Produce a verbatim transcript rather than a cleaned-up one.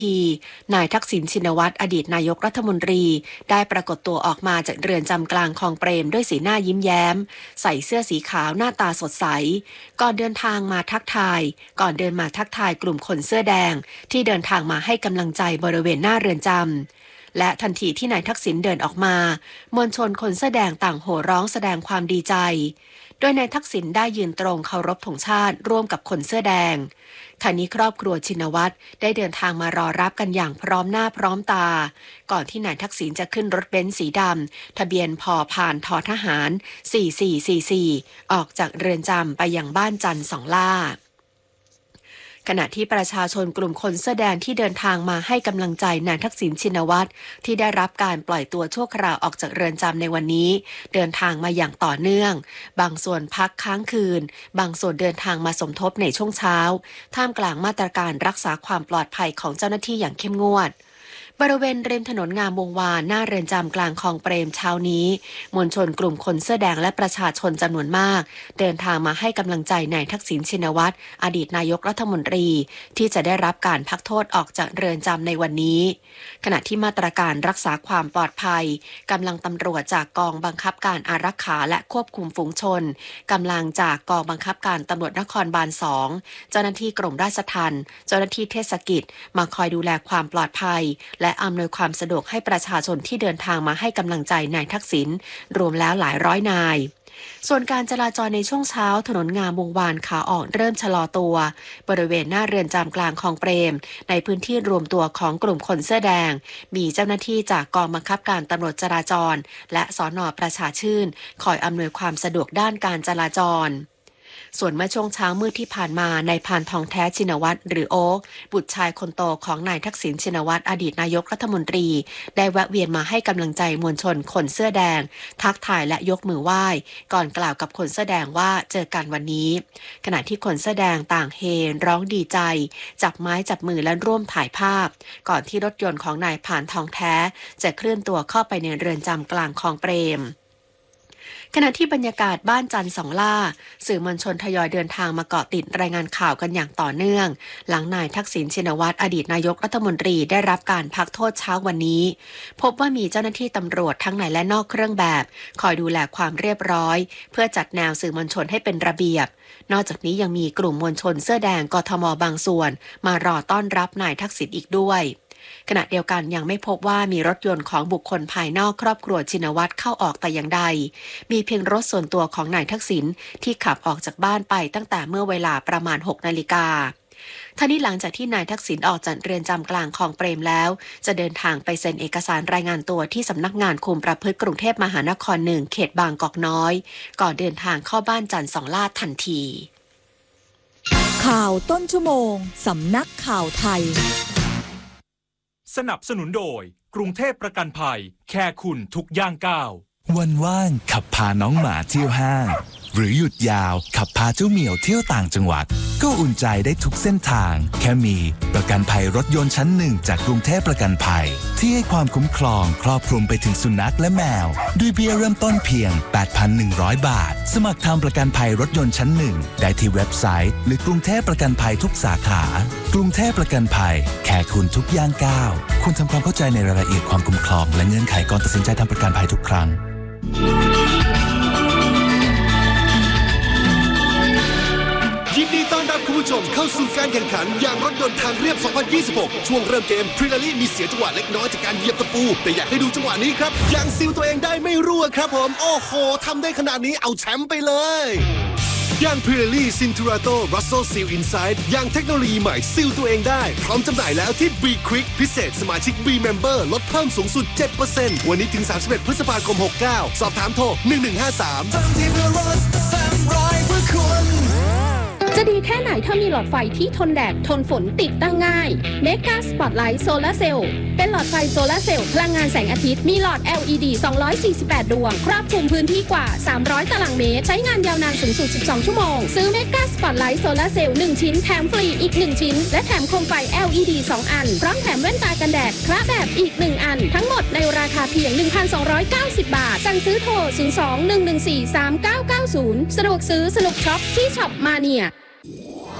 ทีนายทักษิณชินวัตรอดีตนายกรัฐมนตรีได้ปรากฏตัวออกมาจากเรือนจำกลางคลองเปรมด้วยสีหน้ายิ้มแย้มใส่เสื้อสีขาวหน้าตาสดใสก่อนเดินทางมาทักทายก่อนเดินมาทักทายกลุ่มคนเสื้อแดงที่เดินทางมาให้กำลังใจบริเวณหน้าเรือนจำและทันทีที่นายทักษิณเดินออกมามวลชนคนเสื้อแดงต่างโห่ร้องแสดงความดีใจโดยนายทักษิณได้ยืนตรงเคารพธงชาติร่วมกับคนเสื้อแดงขณะนี้ครอบครัวชินวัตรได้เดินทางมารอรับกันอย่างพร้อมหน้าพร้อมตาก่อนที่นายทักษิณจะขึ้นรถเบนซ์สีดำทะเบียนพผ่านทอทหารสี่สี่สี่สี่ออกจากเรือนจำไปยังบ้านจันทร์สองล่าขณะที่ประชาชนกลุ่มคนเสื้อแดงที่เดินทางมาให้กำลังใจนายทักษิณชินวัตรที่ได้รับการปล่อยตัวชั่วคราวออกจากเรือนจำในวันนี้เดินทางมาอย่างต่อเนื่องบางส่วนพักค้างคืนบางส่วนเดินทางมาสมทบในช่วงเช้าท่ามกลางมาตรการรักษาความปลอดภัยของเจ้าหน้าที่อย่างเข้มงวดบริเวณริมถนนงามวงวานหน้าเรือนจำกลางคลองเปรมเช้านี้มวลชนกลุ่มคนเสื้อแดงและประชาชนจำนวนมากเดินทางมาให้กำลังใจนายทักษิณชินวัตรอดีตนายกรัฐมนตรีที่จะได้รับการพักโทษออกจากเรือนจำในวันนี้ขณะที่มาตรการรักษาความปลอดภัยกำลังตำรวจจากกองบังคับการอารักขาและควบคุมฝูงชนกำลังจากกองบังคับการตำรวจนครบาลสองเจ้าหน้าที่กรมราชทัณฑ์เจ้าหน้าที่เทศกิจมาคอยดูแลความปลอดภัยและอำนวยความสะดวกให้ประชาชนที่เดินทางมาให้กำลังใจนายทักษิณรวมแล้วหลายร้อยนายส่วนการจราจรในช่วงเช้าถนนงามวงวานขาออกเริ่มชะลอตัวบริเวณหน้าเรือนจำกลางคลองเปรมในพื้นที่รวมตัวของกลุ่มคนเสื้อแดงมีเจ้าหน้าที่จากกองบังคับการตำรวจจราจรและสน.ประชาชื่นคอยอำนวยความสะดวกด้านการจราจรส่วนเมื่อช่วงเช้ามืดที่ผ่านมานายพานทองแท้ชินวัตรหรือโอ๊คบุตรชายคนโตของนายทักษิณชินวัตรอดีตนายกรัฐมนตรีได้แวะเวียนมาให้กำลังใจมวลชนคนเสื้อแดงทักทายและยกมือไหว้ก่อนกล่าวกับคนเสื้อแดงว่าเจอกันวันนี้ขณะที่คนเสื้อแดงต่างเฮร้องดีใจจับไม้จับมือและร่วมถ่ายภาพก่อนที่รถยนต์ของนายพานทองแท้จะเคลื่อนตัวเข้าไปในเรือนจำกลางคลองเปรมขณะที่บรรยากาศบ้านจันทร์สองล่าสื่อมวลชนทยอยเดินทางมาเกาะติดรายงานข่าวกันอย่างต่อเนื่องหลังนายทักษิณชินวัตรอดีตนายกรัฐมนตรีได้รับการพักโทษเช้าวันนี้พบว่ามีเจ้าหน้าที่ตำรวจทั้งในและนอกเครื่องแบบคอยดูแลความเรียบร้อยเพื่อจัดแนวสื่อมวลชนให้เป็นระเบียบนอกจากนี้ยังมีกลุ่มมวลชนเสื้อแดงกทมบางส่วนมารอต้อนรับนายทักษิณอีกด้วยขณะเดียวกันยังไม่พบว่ามีรถยนต์ของบุคคลภายนอกครอบครัวชินวัตรเข้าออกแต่อย่างใดมีเพียงรถส่วนตัวของนายทักษิณที่ขับออกจากบ้านไปตั้งแต่เมื่อเวลาประมาณหกนาฬิกาท่านี้หลังจากที่นายทักษิณออกจากเรือนจำกลางคลองเปรมแล้วจะเดินทางไปเซ็นเอกสารรายงานตัวที่สำนักงานคุมประพฤติกรุงเทพมหานครหนึ่งเขตบางกอกน้อยก่อนเดินทางเข้าบ้านจันทร์สองล่าทันทีข่าวต้นชั่วโมงสำนักข่าวไทยสนับสนุนโดยกรุงเทพประกันภัยแค่คุณทุกย่างก้าววันว่างขับพาน้องหมาเที่ยวห้างหรือหยุดยาวขับพาเจ้าเหมียวเที่ยวต่างจังหวัดก็อุ่นใจได้ทุกเส้นทางแค่มีประกันภัยรถยนต์ชั้นหนึ่งจากกรุงเทพประกันภัยที่ให้ความคุ้มครองครอบคลุมไปถึงสุนัขและแมวด้วยเบี้ยเริ่มต้นเพียง แปดพันหนึ่งร้อย บาทสมัครทำประกันภัยรถยนต์ชั้นหนึ่งได้ที่เว็บไซต์หรือกรุงเทพประกันภัยทุกสาขากรุงเทพประกันภัยแค่คุณทุกย่างก้าวคุณทำความเข้าใจในรายละเอียดความคุ้มครองและเงื่อนไขก่อนตัดสินใจทำประกันภัยทุกครั้งยินดีต้อนรับคุณผู้ชมเข้าสู่การแข่งขันยางรถยนต์ทางเรียบ สองพันยี่สิบหก ช่วงเริ่มเกมพรีลารี่มีเสียจังหวะเล็กน้อยจากการเหยียบตะปูแต่อยากให้ดูจังหวะนี้ครับยางซิลตัวเองได้ไม่รั่วครับผมโอ้โหทำได้ขนาดนี้เอาแชมป์ไปเลยยางพรีลารี่ซินทูราโตรัสโซซีลอินไซด์ยางเทคโนโลยีใหม่ซิลตัวเองได้พร้อมจำหน่ายแล้วที่ B Quick พิเศษสมาชิก B Member ลดเพิ่มสูงสุด เจ็ดเปอร์เซ็นต์ วันนี้ถึงสามสิบเอ็ดพฤษภาคมหกเก้าสอบถามโทรหนึ่งหนึ่งห้าสามทำที่เพื่อรถทำร้อยเพื่อคุณจะดีแค่ไหนถ้ามีหลอดไฟที่ทนแดดทนฝนติดตั้งง่าย Mega Spotlight Solar Cell เป็นหลอดไฟโซลาร์เซลล์พลังงานแสงอาทิตย์มีหลอด แอล อี ดี สองร้อยสี่สิบแปด ดวงครอบคลุมพื้นที่กว่าสามร้อยตารางเมตรใช้งานยาวนานสูงสุดสิบสองชั่วโมงซื้อ Mega Spotlight Solar Cell หนึ่งชิ้นแถมฟรีอีกหนึ่งชิ้นและแถมโคมไฟ แอล อี ดี สองอันพร้อมแถมแว่นตากันแดดคละแบบอีกหนึ่งอันทั้งหมดในราคาเพียง หนึ่งพันสองร้อยเก้าสิบ บาทสั่งซื้อโทรศูนย์ สอง หนึ่ง หนึ่ง สี่ สาม เก้า เก้า ศูนย์สะดวกซื้อสนุกช็อปที่ช็อปมาเนีย